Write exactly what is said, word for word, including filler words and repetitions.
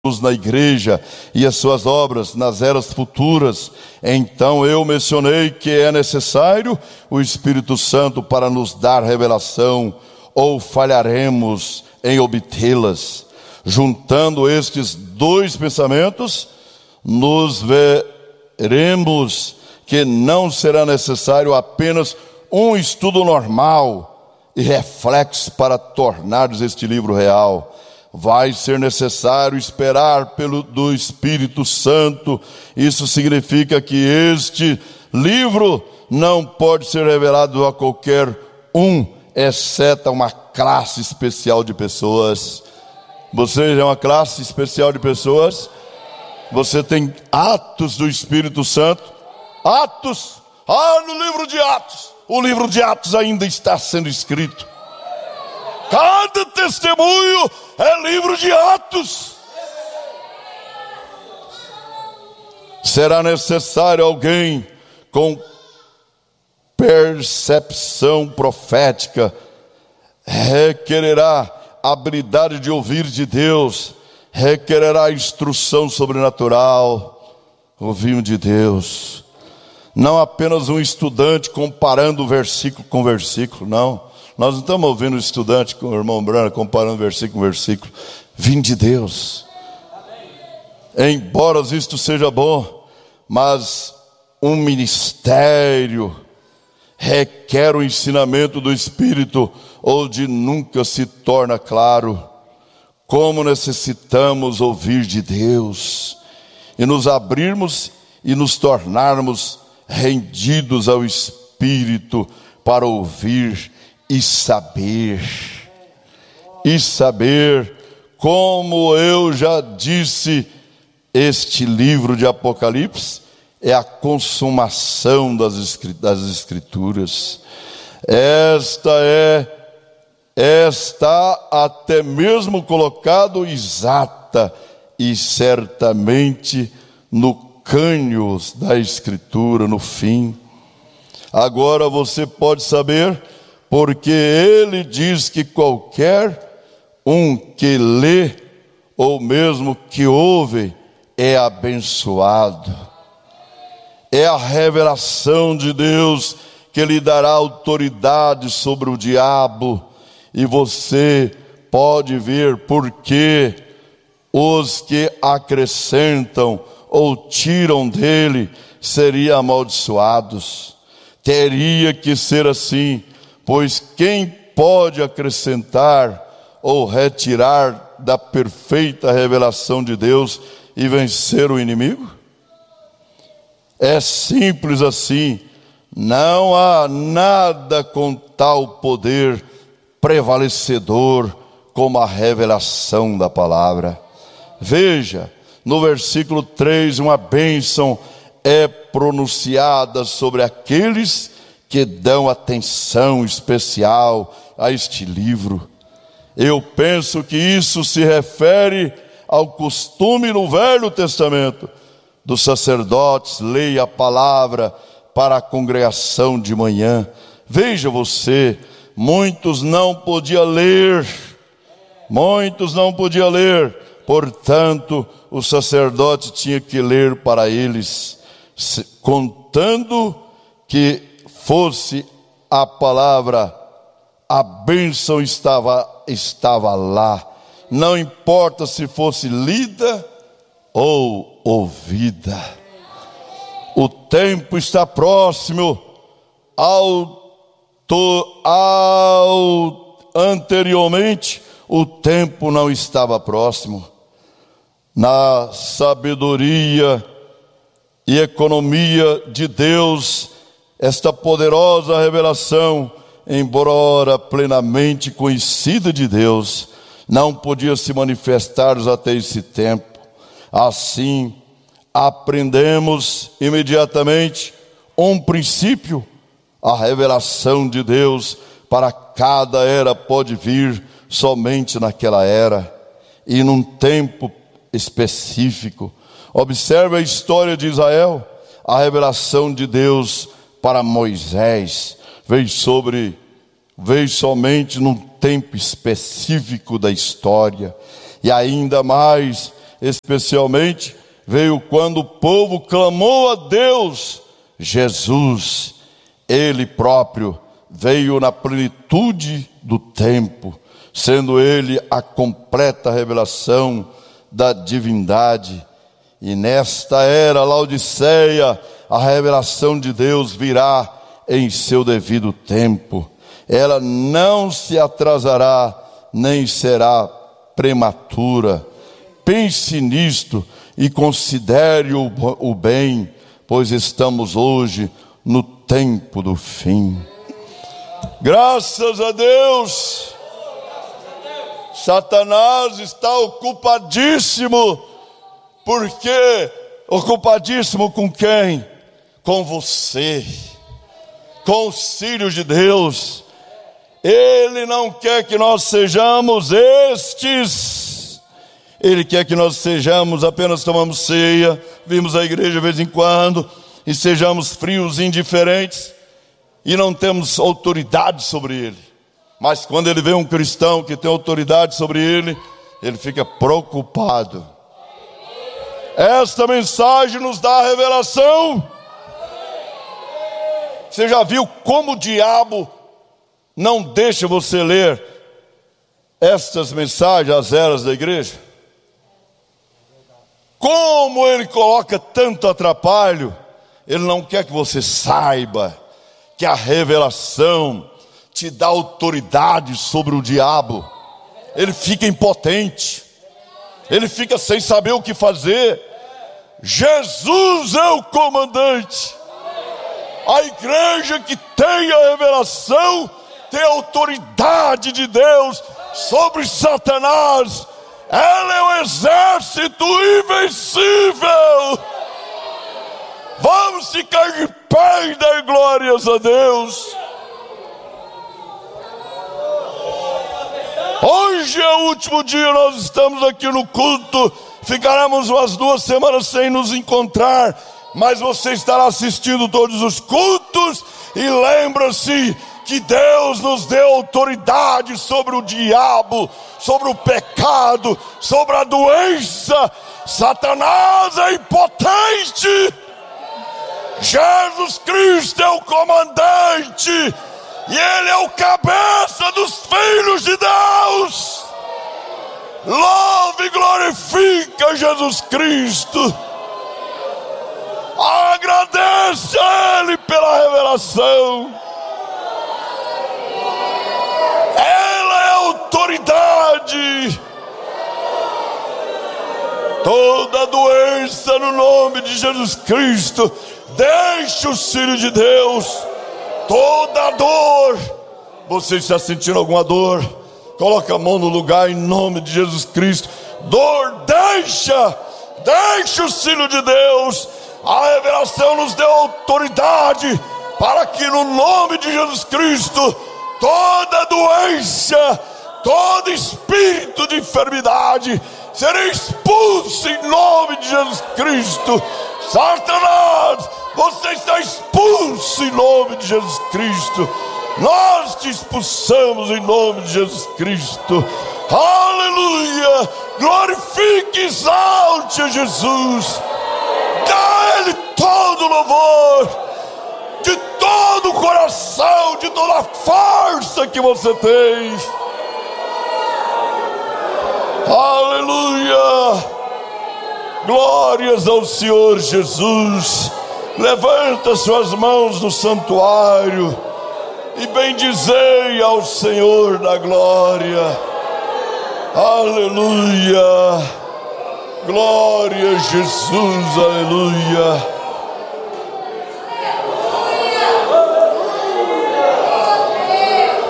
na igreja e as suas obras nas eras futuras. Então eu mencionei que é necessário o Espírito Santo para nos dar revelação, ou falharemos em obtê-las. Juntando estes dois pensamentos, nos veremos que não será necessário apenas um estudo normal e reflexo para tornar este livro real. Vai ser necessário esperar pelo do Espírito Santo. Isso significa que este livro não pode ser revelado a qualquer um, exceto a uma classe especial de pessoas. Você é uma classe especial de pessoas. Você tem atos do Espírito Santo. Atos. Ah, no livro de Atos. O livro de Atos ainda está sendo escrito. Cada testemunho é livro de Atos. Será necessário alguém com percepção profética, requererá habilidade de ouvir de Deus, requererá instrução sobrenatural, ouvir de Deus. Não apenas um estudante comparando versículo com versículo, não. Nós não estamos ouvindo o estudante com o irmão Brana comparando versículo com versículo. Vim de Deus. Amém. Embora isto seja bom, mas um ministério requer o ensinamento do Espírito, onde nunca se torna claro como necessitamos ouvir de Deus e nos abrirmos e nos tornarmos rendidos ao Espírito para ouvir e saber, e saber, como eu já disse, este livro de Apocalipse é a consumação das Escrituras. Esta é, está até mesmo colocado exata e certamente no cânions da Escritura, no fim. Agora você pode saber, porque ele diz que qualquer um que lê, ou mesmo que ouve, é abençoado. É a revelação de Deus que lhe dará autoridade sobre o diabo. E você pode ver porque os que acrescentam ou tiram dele seriam amaldiçoados. Teria que ser assim, pois quem pode acrescentar ou retirar da perfeita revelação de Deus e vencer o inimigo? É simples assim. Não há nada com tal poder prevalecedor como a revelação da palavra. Veja, no versículo três, uma bênção é pronunciada sobre aqueles que dão atenção especial a este livro. Eu penso que isso se refere ao costume no Velho Testamento dos sacerdotes lerem a palavra para a congregação de manhã. Veja você, muitos não podiam ler, muitos não podiam ler, portanto, o sacerdote tinha que ler para eles, contando que fosse a palavra, a bênção estava, estava lá, não importa se fosse lida ou ouvida. O tempo está próximo. Ao, to, ao anteriormente o tempo não estava próximo. Na sabedoria e economia de Deus, esta poderosa revelação, embora plenamente conhecida de Deus, não podia se manifestar até esse tempo. Assim, aprendemos imediatamente um princípio: a revelação de Deus para cada era pode vir somente naquela era e num tempo específico. Observe a história de Israel. A revelação de Deus para Moisés veio sobre veio somente num tempo específico da história, e ainda mais especialmente veio quando o povo clamou a Deus. Jesus, Ele próprio, veio na plenitude do tempo, sendo Ele a completa revelação da divindade. E nesta era Laodiceia, a revelação de Deus virá em seu devido tempo. Ela não se atrasará, nem será prematura. Pense nisto e considere o, o bem, pois estamos hoje no tempo do fim. Graças a Deus, Satanás está ocupadíssimo. Por quê? Ocupadíssimo com quem? Com você, com os filhos de Deus. Ele não quer que nós sejamos estes. Ele quer que nós sejamos, apenas tomamos ceia, vimos a igreja de vez em quando, e sejamos frios e indiferentes, e não temos autoridade sobre ele. Mas quando ele vê um cristão que tem autoridade sobre ele, ele fica preocupado. Esta mensagem nos dá a revelação. Você já viu como o diabo não deixa você ler estas mensagens, as eras da igreja? Como ele coloca tanto atrapalho. Ele não quer que você saiba que a revelação te dá autoridade sobre o diabo. Ele fica impotente, ele fica sem saber o que fazer. Jesus é o comandante. A igreja que tem a revelação tem a autoridade de Deus sobre Satanás. Ela é um exército invencível. Vamos ficar de pé e dar glórias a Deus. Hoje é o último dia, nós estamos aqui no culto. Ficaremos umas duas semanas sem nos encontrar, mas você estará assistindo todos os cultos. E lembra-se que Deus nos deu autoridade sobre o diabo, sobre o pecado, sobre a doença. Satanás é impotente. Jesus Cristo é o comandante, e Ele é o cabeça dos filhos de Deus. Louve e glorifica Jesus Cristo. Agradece a Ele pela revelação. Ela é autoridade. Toda doença no nome de Jesus Cristo, deixe os filhos de Deus. Toda dor, você está sentindo alguma dor? Coloca a mão no lugar em nome de Jesus Cristo. Dor, deixa, deixa os filhos de Deus. A revelação nos deu autoridade para que no nome de Jesus Cristo toda doença, todo espírito de enfermidade será expulso em nome de Jesus Cristo. Satanás, você está expulso em nome de Jesus Cristo. Nós te expulsamos em nome de Jesus Cristo. Aleluia. Glorifique e exalte a Jesus. Dá a Ele todo o louvor, de todo o coração, de toda a força que você tem. Aleluia. Glórias ao Senhor Jesus. Levanta suas mãos no santuário e bendizei ao Senhor da glória. Aleluia. Glória a Jesus, aleluia.